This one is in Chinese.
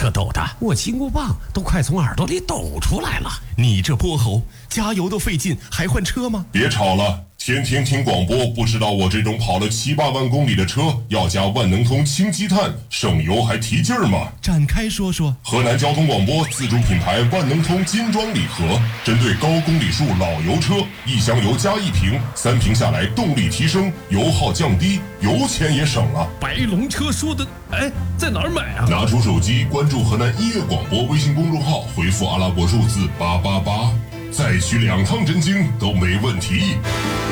车抖的，我金箍棒都快从耳朵里抖出来了。 你这泼猴，加油都费劲，还换车吗？ 别吵了，天天听广播，不知道我这种跑了7、8万公里的车要加万能通氢积碳，省油还提劲儿吗？ 展开说说。 河南交通广播自主品牌万能通金装礼盒，针对高公里数老油车，1箱油加1瓶，3瓶下来动力提升，油耗降低，油钱也省了。 白龙车说的，在哪儿买啊？ 拿出手机关注河南音乐广播微信公众号，回复阿拉伯数字888，再去2趟真经都没问题。